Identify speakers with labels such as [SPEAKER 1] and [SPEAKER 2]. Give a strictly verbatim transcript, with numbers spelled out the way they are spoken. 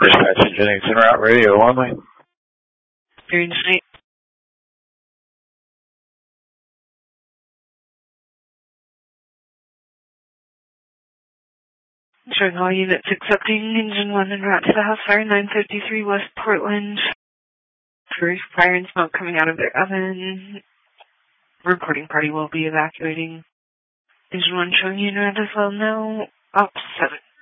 [SPEAKER 1] Dispatch Jennings en route radio only.
[SPEAKER 2] Green State. Showing all units accepting engine one en route to the house fire nine fifty-three West Portland. For fire and smoke coming out of their oven. Reporting party will be evacuating. Engine one showing unit as well now. Op seven.